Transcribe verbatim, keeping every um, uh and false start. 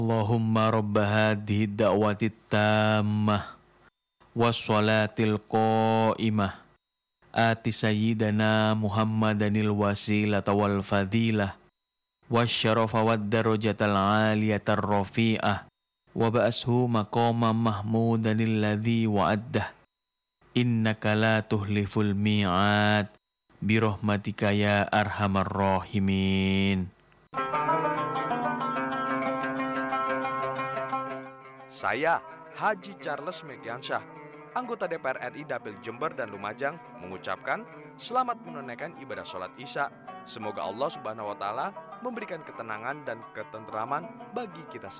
Allahumma rabba hadhihi da'wati tammah wassalatil qa'imah ati sayyidana Muhammadanil wasilata wal fadilah wasyarafa wad darajatal aliyatar rafi'ah wa ba'ashu maqama mahmudanil ladzi wa'addah innaka la tuhliful mi'ad birahmatika ya arhamar rahimin. Saya, Haji Charles Megiansyah, anggota D P R R I Dapil Jember dan Lumajang, mengucapkan selamat menunaikan ibadah sholat Isya. Semoga Allah Subhanahu wa Ta'ala memberikan ketenangan dan ketenteraman bagi kita semua.